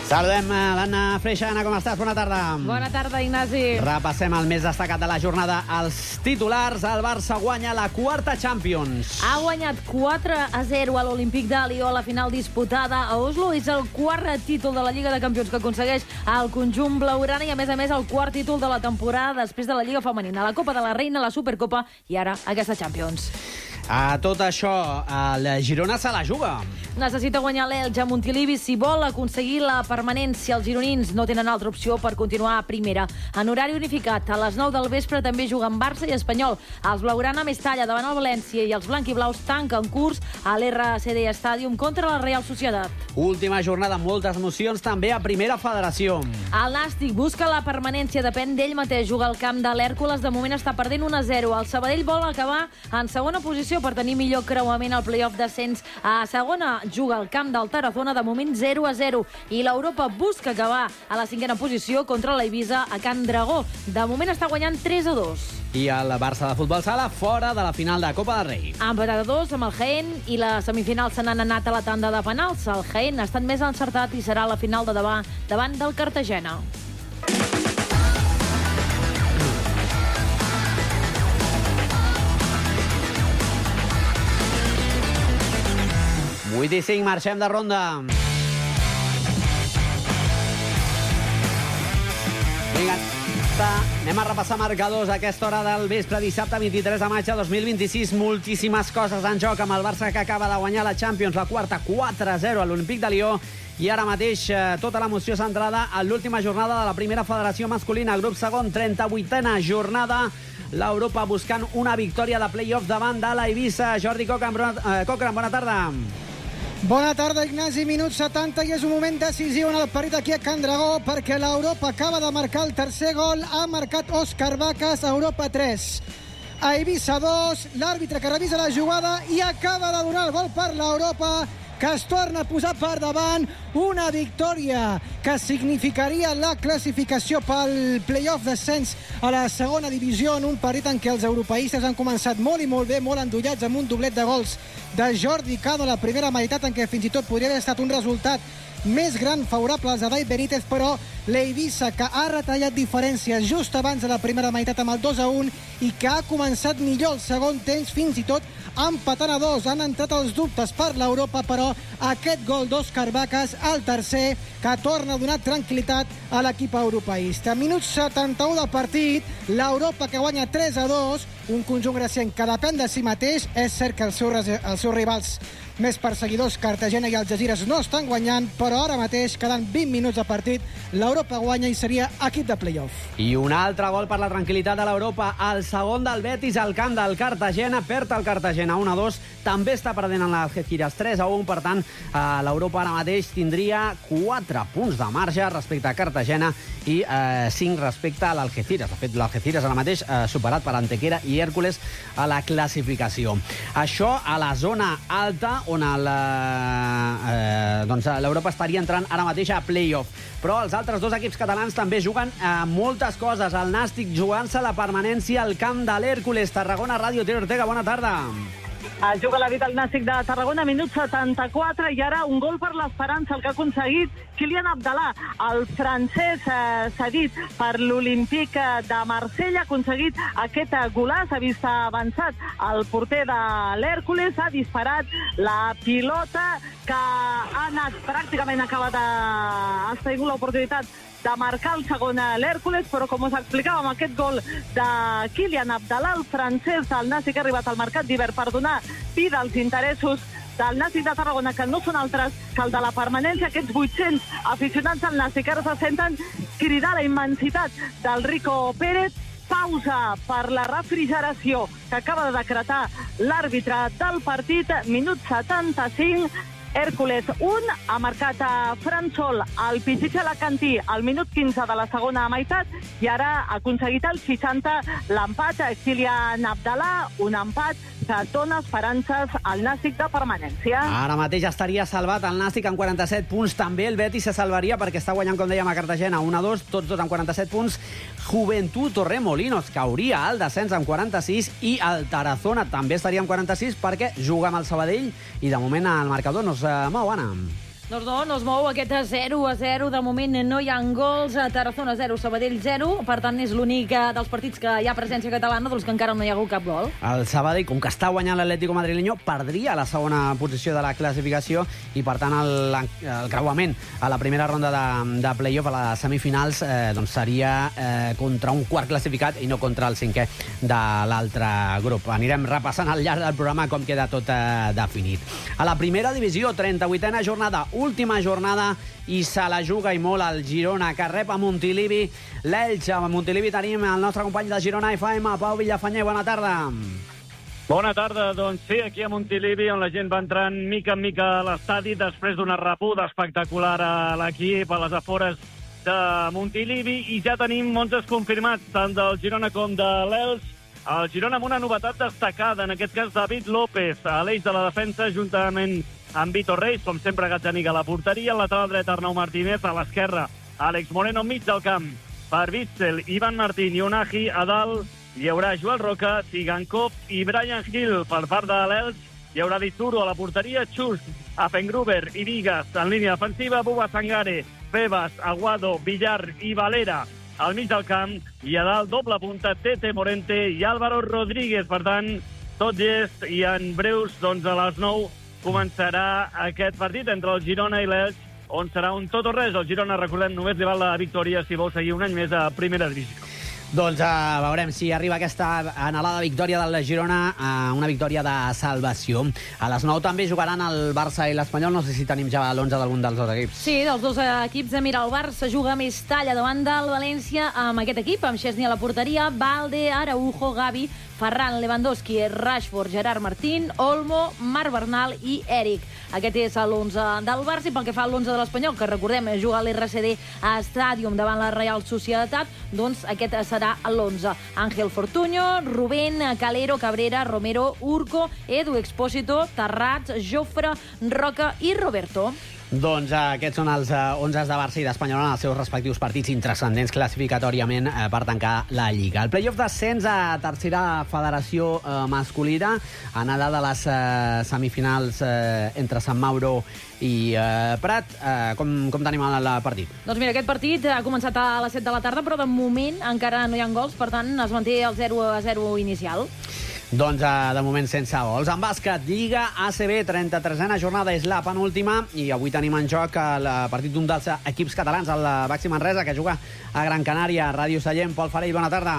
Saludem l'Anna Freixa. Anna, com estàs? Bona tarda. Bona tarda, Ignasi. Repassem el més destacat de la jornada. Els titulars, el Barça guanya la quarta Champions. Ha guanyat 4-0 a l'Olímpic de Lió a la final disputada a Oslo. És el quart títol de la Lliga de Campions que aconsegueix el conjunt blaugrana i, a més, el quart títol de la temporada després de la Lliga Femenina, la Copa de la Reina, la Supercopa i ara aquesta Champions. A tot això, el Girona se la juga. Necessita guanyar l'Elx a Montilivi si vol aconseguir la permanència. Els gironins no tenen altra opció per continuar a primera. En horari unificat, a les 9 del vespre també juguen Barça i Espanyol. Els blaugrana a Mestalla davant el València i els blanquiblaus tanquen curs a l'RCD Stadium contra la Real Societat. Última jornada, moltes emocions també a Primera Federació. El Nàstic busca la permanència, depèn d'ell mateix. Juga al camp de l'Hèrcules, de moment està perdent 1-0. El Sabadell vol acabar en segona posició per tenir millor creuament al play-off d'ascens. A segona juga al camp del Tarazona, de moment 0-0. I l'Europa busca acabar a la cinquena posició contra l'Eivissa a Can Dragó. De moment està guanyant 3-2. I el Barça de futbol sala fora de la final de Copa del Rei. Empatat a 2 amb el Jaén i la semifinal se n'han anat a la tanda de penals. El Jaén ha estat més encertat i serà la final de davant del Cartagena. Vuit i 5, marxem de ronda. Vinga, anem a repassar marcadors a aquesta hora del vespre, dissabte 23 de maig de 2026. Moltíssimes coses en joc amb el Barça, que acaba de guanyar la Champions, la quarta, 4-0 a l'Olímpic de Lió. I ara mateix tota l'emoció centrada en l'última jornada de la Primera Federació Masculina, grup segon, 38a jornada. L'Europa buscant una victòria de play-off davant de l'Eivissa. Jordi Cochran, bona tarda. Bona tarda, Ignasi. Minut 70 i és un moment decisiu en el partit aquí a Can Dragó perquè l'Europa acaba de marcar el tercer gol. Ha marcat Òscar Vacas, Europa 3. A Eivissa 2, l'àrbitre que revisa la jugada i acaba de donar el gol per l'Europa, que es torna a posar per davant. Una victòria que significaria la classificació pel play-off d'ascens a la segona divisió, en un partit en què els europeistes han començat molt i molt bé, molt endollats, amb un doblet de gols de Jordi Cano a la primera meitat, en què fins i tot podria haver estat un resultat més gran favorable als de Dai Benítez, però l'Eivissa, que ha retallat diferències just abans de la primera meitat amb el 2-1 i que ha començat millor el segon temps, fins i tot empatant a 2. Han entrat els dubtes per l'Europa, però aquest gol d'Òscar Vacas, el tercer, que torna a donar tranquil·litat a l'equip europeista. Minut 71 de partit, l'Europa que guanya 3-2, un conjunt gracienc que depèn de si mateix. És cert que els seus rivals més perseguidors, Cartagena i Algesires, no estan guanyant, però ara mateix, quedant 20 minuts de partit, l'Europa guanya i seria equip de play-off. I un altre gol per la tranquil·litat de l'Europa. El segon del Betis al camp del Cartagena. Perd el Cartagena 1-2. També està perdent en l'Algeciras 3-1. Per tant, l'Europa ara mateix tindria 4 punts de marge respecte a Cartagena i 5 respecte a l'Algeciras. De fet, l'Algeciras ara mateix superat per Antequera i Hèrcules a la classificació. Això a la zona alta, on l'Europa estaria entrant ara mateix a play-off. Però els altres dos equips catalans també juguen moltes coses. El Nàstic jugant-se la permanència al camp de l'Hèrcules. Tarragona Ràdio, Teo Ortega, bona tarda. Juga la vida al Nàstic de Tarragona, minut 74, i ara un gol per l'Esperança, el que ha aconseguit Kylian Abdallah, el francès cedit per l'Olímpic de Marsella. Ha aconseguit aquest golaç, ha vist avançat el porter de l'Hèrcules, ha disparat la pilota que ha anat pràcticament acabada, ha sigut l'oportunitat de marcar el segon a l'Hèrcules, però com us explicàvem, aquest gol de Kylian Abdallah, el francès del Nàstic, ha arribat al mercat d'hivern per donar vida als interessos del Nàstic de Tarragona, que no són altres que el de la permanència. Aquests 800 aficionats del Nàstic ara se senten cridar la immensitat del Rico Pérez. Pausa per la refrigeració que acaba de decretar l'àrbitre del partit. Minut 75, Hèrcules 1, ha marcat a Fransol el Pichichi Alacantí al minut 15 de la segona meitat i ara ha aconseguit el 60 l'empat Kylian Abdallah, un empat que dona esperances al Nàstic de permanència. Ara mateix estaria salvat el Nàstic amb 47 punts. També el Betis se salvaria perquè està guanyant, com dèiem, a Cartagena 1-2, tots dos amb 47 punts. Joventut Torremolinos cauria al descens amb 46 i el Tarazona també estaria amb 46 perquè juga amb el Sabadell i de moment el marcador no es mou, Anna. Doncs no es mou aquest 0-0. De moment no hi ha gols. Tarazona 0, Sabadell 0. Per tant, és l'únic dels partits que hi ha presència catalana dels que encara no hi ha hagut cap gol. El Sabadell, com que està guanyant l'Atlético madrileño, perdria la segona posició de la classificació i, per tant, el creuament a la primera ronda de play-off, a les semifinals, doncs seria contra un quart classificat i no contra el cinquè de l'altre grup. Anirem repassant al llarg del programa com queda tot definit. A la primera divisió, 38a jornada, última jornada, i se la juga i molt el Girona, que rep a Montilivi l'Elx. A Montilivi tenim el nostre company de Girona FM, Pau Villafanyer. Bona tarda. Bona tarda. Doncs sí, aquí a Montilivi, on la gent va entrant mica en mica a l'estadi després d'una rebuda espectacular a l'equip a les afores de Montilivi, i ja tenim 11 confirmats, tant del Girona com de l'Elx. El Girona amb una novetat destacada, en aquest cas David López, a l'eix de la defensa, juntament amb Vitor Reis, com sempre Gazzaniga a la porteria, al lateral dret Arnau Martínez, a l'esquerra Àlex Moreno enmig del camp, per Witzel, Ivan Martín i Unagi, a dalt hi haurà Joel Roca, Tsigankov i Brian Hill. Per part de l'Elx hi haurà Dituro a la porteria, Chus, Apengruber i Vigas en línia defensiva, Buba Sangare, Febas, Aguado, Villar i Valera al mig del camp, i a dalt doble punta Tete Morente i Álvaro Rodríguez. Per tant, tot llest, i en breus, doncs a les 9 començarà aquest partit entre el Girona i l'Elx, on serà un tot o res. El Girona, recordem, només li val la victòria si vol seguir un any més a primera divisió. Doncs veurem si arriba aquesta anhelada victòria del Girona, una victòria de salvació. A les 9 també jugaran el Barça i l'Espanyol. No sé si tenim ja l'11 d'algun dels dos equips. Sí, dels dos equips. Mira, el Barça juga més talla davant del València amb aquest equip, amb Chesney a la porteria, Valde, Araujo, Gavi, Ferran, Lewandowski, Rashford, Gerard Martín, Olmo, Marc Bernal i Eric. Aquest és l'11 del Barça. I pel que fa a l'11 de l'Espanyol, que recordem, juga a l'RCD Stadium davant la Real Societat, doncs aquest serà l'11. Ángel Fortuño, Rubén, Calero, Cabrera, Romero, Urco, Edu Expósito, Terrats, Jofre, Roca i Roberto. Doncs aquests són els 11 de Barça i d'Espanyol en els seus respectius partits intrascendents classificatòriament per tancar la Lliga. El play-off d'ascens a tercera federació masculina, anada de les semifinals entre Sant Mauro i Prat. Com tenim el partit? Doncs mira, aquest partit ha començat a les 7 de la tarda, però de moment encara no hi ha gols, per tant es manté el 0-0 inicial. Doncs de moment sense gols. En bàsquet, Lliga ACB, 33a jornada, és la penúltima, i avui tenim en joc el partit d'un dels equips catalans, el Baxi Manresa, que juga a Gran Canària. Ràdio Sallent, Pol Farell, bona tarda.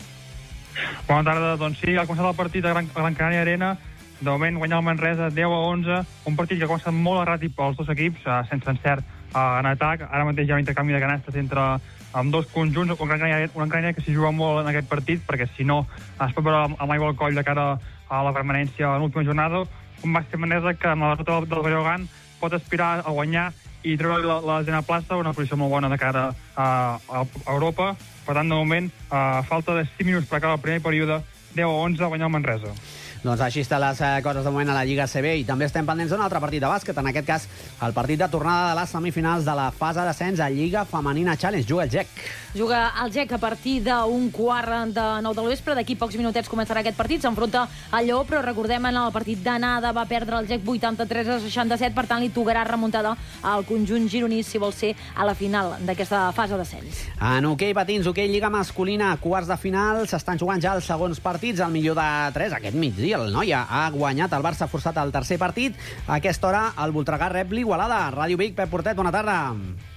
Bona tarda. Doncs sí, ha començat el partit a Gran Canària Arena. De moment guanyar el Manresa 10-11, un partit que ha començat molt erràtic pels dos equips, sense encert en atac. Ara mateix hi ha un intercanvi de canastes entre amb dos conjunts, un Gran Canària que s'hi juga molt en aquest partit, perquè si no es pot veure amb aigua al coll de cara a la permanència en l'última jornada. Un Baxi Manresa que amb la derrota del Breogán pot aspirar a guanyar i treure la desena plaça, una posició molt bona de cara a Europa. Per tant, de moment, falta de 5 minuts per acabar el primer període, 10-11 a guanyar el Manresa. Doncs així estan les coses de moment a la Lliga ACB, i també estem pendents d'un altre partit de bàsquet, en aquest cas el partit de tornada de les semifinals de la fase d'ascens a Lliga Femenina Challenge. Juga el GEC. Juga el GEC a partir d'un quart de 9 del vespre. D'aquí pocs minutets començarà aquest partit. S'enfronta al Lleó, però recordem, en el partit d'anada va perdre el GEC 83-67, per tant li tocarà remuntada al conjunt gironí si vol ser a la final d'aquesta fase d'ascens. En hoquei patins, hoquei Lliga masculina, quarts de final, s'estan jugant ja els segons partits, al millor de 3, aquest migdia. El Noia ha guanyat, el Barça ha forçat el tercer partit. A aquesta hora el Voltregà rep l'Igualada. Ràdio Vic, Pep Portet, bona tarda.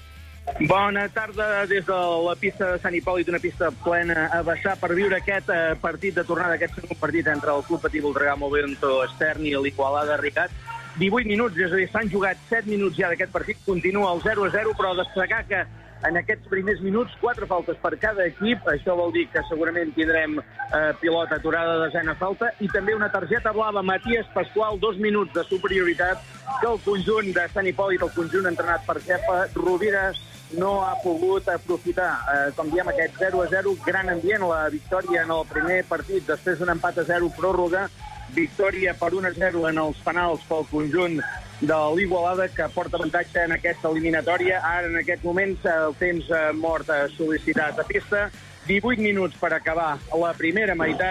Bona tarda des de la pista de Sant Hipòlit, una pista plena a vessar per viure aquest partit de tornada, aquest segon partit entre el Club Patí Voltregà Movimento Estern i l'Igualada Ricat. 18 minuts, és a dir, s'han jugat 7 minuts ja d'aquest partit, continua el 0-0, però destacar que en aquests primers minuts 4 faltes per cada equip. Això vol dir que segurament tindrem pilota aturada de desena falta, i també una targeta blava. Matías Pasqual, 2 minuts de superioritat que el conjunt de Sant Hipòlit, el conjunt entrenat per Kepa Rovira, no ha pogut aprofitar. Com diem, aquest 0-0, gran ambient, la victòria en el primer partit després d'un empat a 0 pròrroga, victòria per 1-0 en els penals pel conjunt de l'Igualada, que porta avantatge en aquesta eliminatòria. Ara, en aquest moment, el temps mort sol·licitat a pista. 18 minuts per acabar la primera meitat.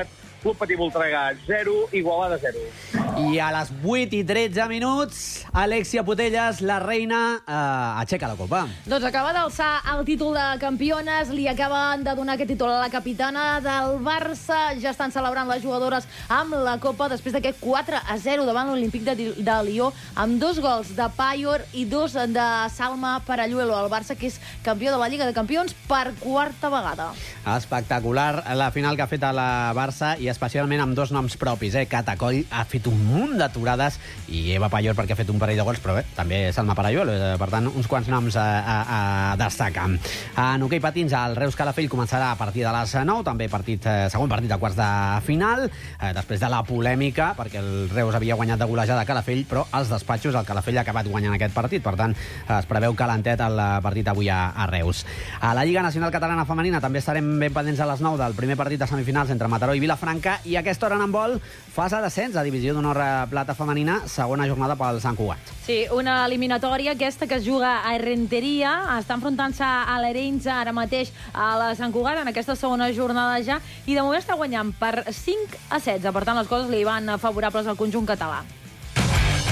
Club Patí Voltregà 0, Igualada 0. I a les 8:13, Alexia Putellas, la reina, aixeca la copa. Doncs acaba d'alçar el títol de campiones, li acaben de donar aquest títol a la capitana del Barça, ja estan celebrant les jugadores amb la copa després d'aquest 4-0 davant l'Olímpic de Lió, amb 2 gols de Payor i 2 de Salma Paralluelo, el Barça, que és campió de la Lliga de Campions per 4a vegada. Espectacular la final que ha fet a la Barça, i especialment amb 2 noms propis. Cata Coll ha fet un munt d'aturades i Eva Payor perquè ha fet un parell de gols, però bé, també Salma Paralluelo, per tant, uns quants noms a destacar. En hoquei patins, el Reus Calafell començarà a partir de les 9, també segon partit de quarts de final, després de la polèmica, perquè el Reus havia guanyat de golejada a Calafell, però als despatxos el Calafell ha acabat guanyant aquest partit, per tant, es preveu calentet el partit avui a Reus. A la Lliga Nacional Catalana Femenina també estarem ben pendents a les 9 del primer partit de semifinals entre Mataró i Vilafranca, i a aquesta hora en handbol, fase d'ascens a Divisió d'Honor Plata Femenina, segona jornada pel Sant Cugat. Sí, una eliminatòria aquesta que es juga a Errenteria, està enfrontant-se a l'Arenys ara mateix a la Sant Cugat en aquesta segona jornada ja, i de moment està guanyant per 5-16, per tant les coses li van favorables al conjunt català.